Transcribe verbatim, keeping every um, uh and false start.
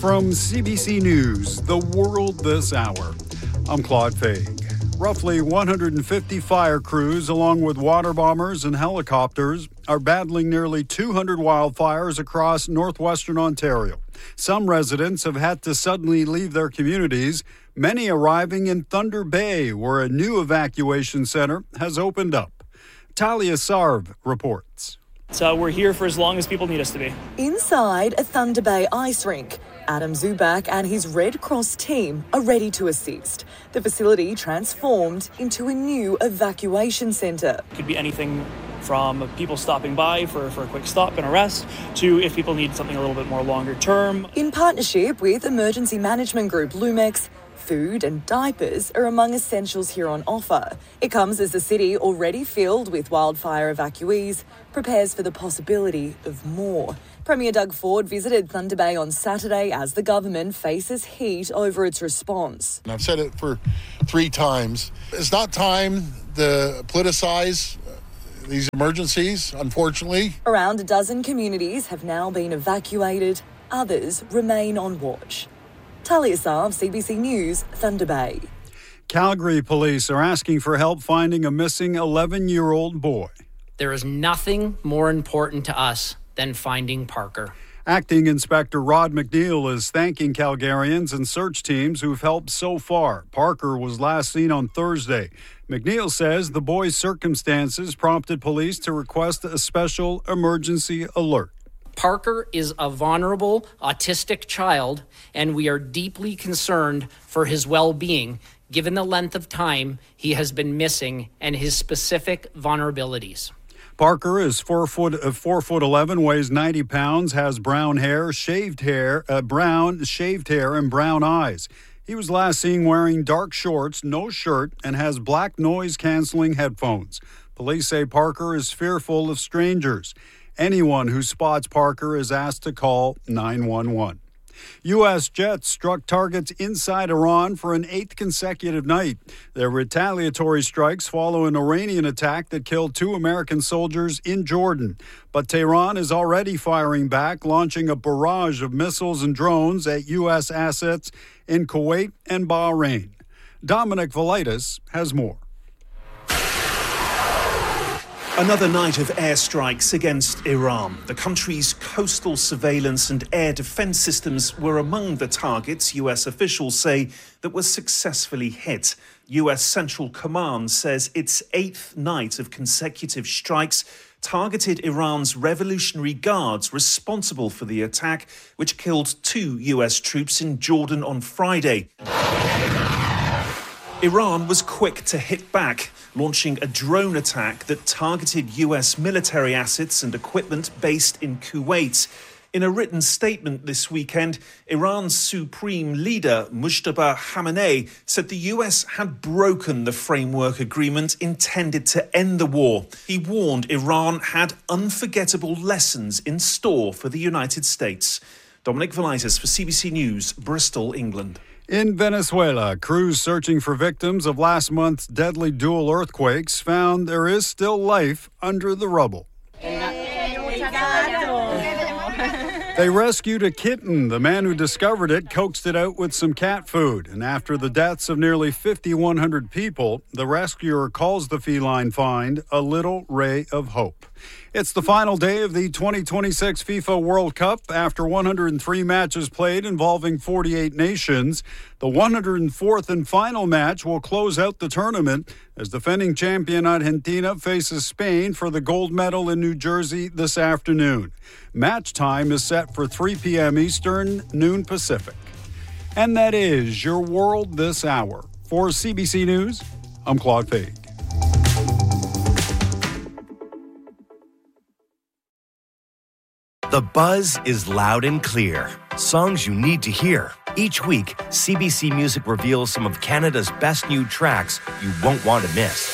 From C B C News, The World This Hour, I'm Claude Faig. Roughly one hundred fifty fire crews, along with water bombers and helicopters, are battling nearly two hundred wildfires across northwestern Ontario. Some residents have had to suddenly leave their communities, many arriving in Thunder Bay, where a new evacuation center has opened up. Talia Sarv reports. So we're here for as long as people need us to be. Inside a Thunder Bay ice rink, Adam Zubak and his Red Cross team are ready to assist. The facility transformed into a new evacuation centre. It could be anything from people stopping by for, for a quick stop and a rest to if people need something a little bit more longer term. In partnership with emergency management group Lumex, food and diapers are among essentials here on offer. It comes as the city, already filled with wildfire evacuees, prepares for the possibility of more. Premier Doug Ford visited Thunder Bay on Saturday as the government faces heat over its response. And I've said it for three times. It's not time to politicize these emergencies, unfortunately. Around a dozen communities have now been evacuated. Others remain on watch. Talia Sarv, C B C News, Thunder Bay. Calgary police are asking for help finding a missing eleven-year-old boy. There is nothing more important to us than finding Parker. Acting Inspector Rod McNeil is thanking Calgarians and search teams who've helped so far. Parker was last seen on Thursday. McNeil says the boy's circumstances prompted police to request a special emergency alert. Parker is a vulnerable, autistic child, and we are deeply concerned for his well-being, given the length of time he has been missing and his specific vulnerabilities. Parker is four foot uh, four foot eleven, weighs ninety pounds, has brown hair, shaved hair, uh, brown shaved hair, and brown eyes. He was last seen wearing dark shorts, no shirt, and has black noise-canceling headphones. Police say Parker is fearful of strangers. Anyone who spots Parker is asked to call nine one one. U S jets struck targets inside Iran for an eighth consecutive night. Their retaliatory strikes follow an Iranian attack that killed two American soldiers in Jordan. But Tehran is already firing back, launching a barrage of missiles and drones at U S assets in Kuwait and Bahrain. Dominic Velitis has more. Another night of airstrikes against Iran. The country's coastal surveillance and air defense systems were among the targets U S officials say that were successfully hit. U S Central Command says its eighth night of consecutive strikes targeted Iran's Revolutionary Guards responsible for the attack, which killed two U S troops in Jordan on Friday. Iran was quick to hit back, launching a drone attack that targeted U S military assets and equipment based in Kuwait. In a written statement this weekend, Iran's supreme leader, Mujtaba Khamenei, said the U S had broken the framework agreement intended to end the war. He warned Iran had unforgettable lessons in store for the United States. Dominic Velitis for C B C News, Bristol, England. In Venezuela, crews searching for victims of last month's deadly dual earthquakes found there is still life under the rubble. They rescued a kitten. The man who discovered it coaxed it out with some cat food. And after the deaths of nearly five thousand one hundred people, the rescuer calls the feline find a little ray of hope. It's the final day of the twenty twenty-six FIFA World Cup. After one hundred three matches played involving forty-eight nations, the one hundred fourth and final match will close out the tournament as defending champion Argentina faces Spain for the gold medal in New Jersey this afternoon. Match time is set for three p.m. Eastern, noon Pacific. And that is your World This Hour. For C B C News, I'm Claude Faig. The buzz is loud and clear. Songs you need to hear. Each week, C B C Music reveals some of Canada's best new tracks you won't want to miss.